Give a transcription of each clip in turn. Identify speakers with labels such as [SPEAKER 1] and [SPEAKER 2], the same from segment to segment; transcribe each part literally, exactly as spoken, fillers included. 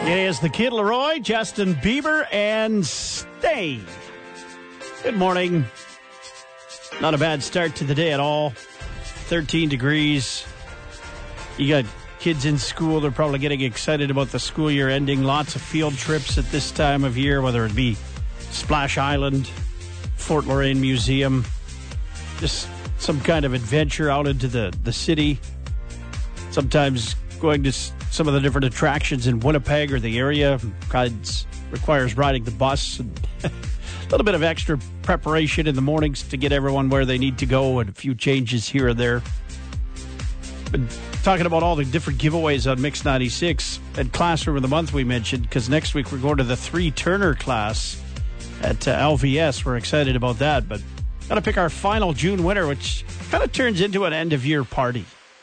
[SPEAKER 1] It is the Kid Leroy, Justin Bieber, and Stay. Good morning. Not a bad start to the day at all. thirteen degrees. You got kids in school. They're probably getting excited about the school year ending. Lots of field trips at this time of year, whether it be Splash Island, Fort Loraine Museum, just some kind of adventure out into the, the city. Sometimes going to some of the different attractions in Winnipeg or the area. Guides requires riding the bus and a little bit of extra preparation in the mornings to get everyone where they need to go and a few changes here and there. Been talking about all the different giveaways on Mix ninety-six and Classroom of the Month we mentioned, because next week we're going to the Three Turner class at uh, L V S. We're excited about that, but got to pick our final June winner, which kind of turns into an end-of-year party.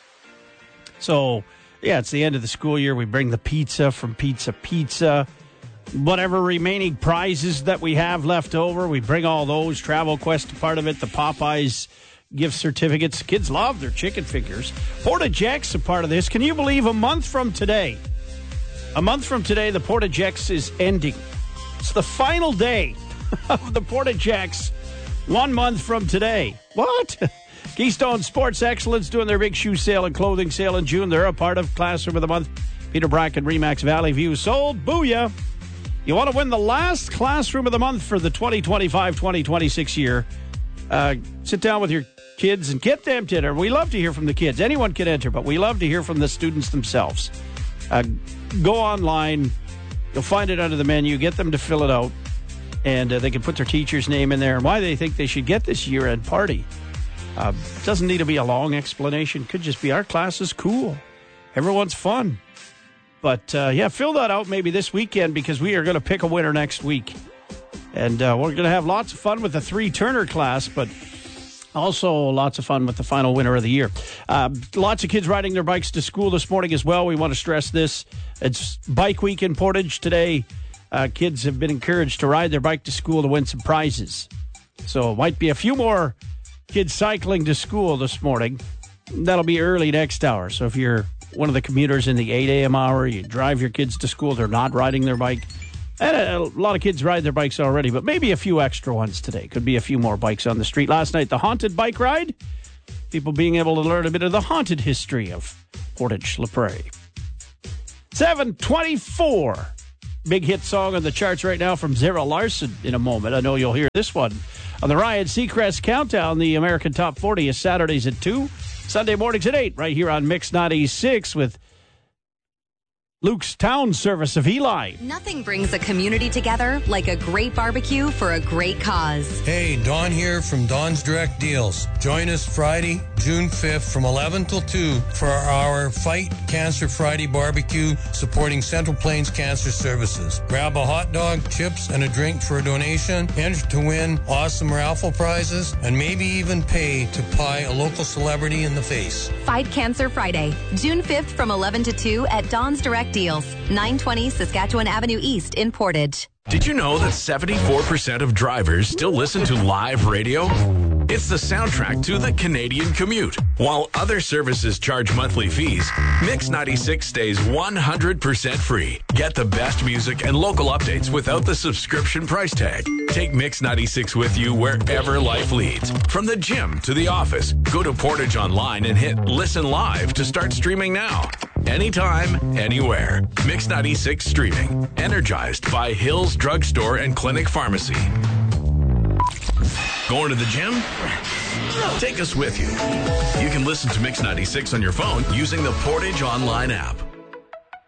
[SPEAKER 1] So, yeah, it's the end of the school year. We bring the pizza from Pizza Pizza. Whatever remaining prizes that we have left over, we bring all those. Travel Quest, part of it. The Popeyes gift certificates. Kids love their chicken fingers. Portagex, a part of this. Can you believe a month from today? A month from today, the Portagex is ending. It's the final day of the Portagex. One month from today. What? Keystone Sports Excellence doing their big shoe sale and clothing sale in June. They're a part of Classroom of the Month. Peter Bracken, Remax Valley View. Sold. Booyah. You want to win the last Classroom of the Month for the twenty twenty-five twenty twenty-six year. Uh, sit down with your kids and get them to enter. We love to hear from the kids. Anyone can enter, but we love to hear from the students themselves. Uh, go online. You'll find it under the menu. Get them to fill it out. And uh, they can put their teacher's name in there and why they think they should get this year-end party. Uh, doesn't need to be a long explanation. Could just be our class is cool. Everyone's fun. But, uh, yeah, fill that out maybe this weekend, because we are going to pick a winner next week. And uh, we're going to have lots of fun with the Three Turner class, but also lots of fun with the final winner of the year. Uh, lots of kids riding their bikes to school this morning as well. We want to stress this. It's Bike Week in Portage today. Uh, kids have been encouraged to ride their bike to school to win some prizes. So it might be a few more kids cycling to school this morning. That'll be early next hour. So if you're one of the commuters in the eight a.m. hour, you drive your kids to school, they're not riding their bike. And a, a lot of kids ride their bikes already, but maybe a few extra ones today. Could be a few more bikes on the street. Last night, the haunted bike ride. People being able to learn a bit of the haunted history of Portage-La Prairie. seven twenty-four. Big hit song on the charts right now from Zara Larsson in a moment. I know you'll hear this one on the Ryan Seacrest Countdown. The American Top forty is Saturdays at two, Sunday mornings at eight, right here on Mix ninety-six with Luke's Town Service of Eli.
[SPEAKER 2] Nothing brings a community together like a great barbecue for a great cause.
[SPEAKER 3] Hey, Don here from Don's Direct Deals. Join us Friday, June fifth from eleven till two for our Fight Cancer Friday barbecue supporting Central Plains Cancer Services. Grab a hot dog, chips, and a drink for a donation. Enter to win awesome raffle prizes and maybe even pay to pie a local celebrity in the face.
[SPEAKER 2] Fight Cancer Friday, June fifth from eleven to two at Don's Direct Deals, nine twenty Saskatchewan Avenue East in Portage.
[SPEAKER 4] Did you know that seventy-four percent of drivers still listen to live radio? It's the soundtrack to the Canadian commute. While other services charge monthly fees, Mix ninety-six stays one hundred percent free. Get the best music and local updates without the subscription price tag. Take Mix ninety-six with you wherever life leads. From the gym to the office, go to Portage Online and hit Listen Live to start streaming now. Anytime, anywhere. Mix ninety-six streaming. Energized by Hills Drugstore and Clinic Pharmacy. Going to the gym? Take us with you. You can listen to Mix ninety-six on your phone using the Portage Online app.